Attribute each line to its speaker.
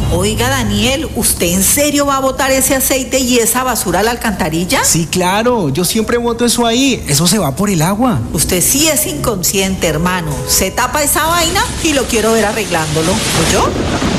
Speaker 1: Oiga, Daniel, ¿usted en serio va a botar ese aceite y esa basura a la alcantarilla?
Speaker 2: Sí, claro, yo siempre boto eso ahí, eso se va por el agua.
Speaker 1: Usted sí es inconsciente, hermano. Se tapa esa vaina y lo quiero ver arreglándolo. ¿Oyó?